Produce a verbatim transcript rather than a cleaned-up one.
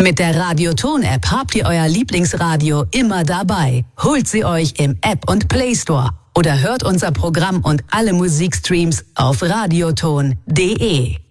Mit der Radioton-App habt ihr euer Lieblingsradio immer dabei. Holt sie euch im App und Play Store oder hört unser Programm und alle Musikstreams auf radioton punkt de.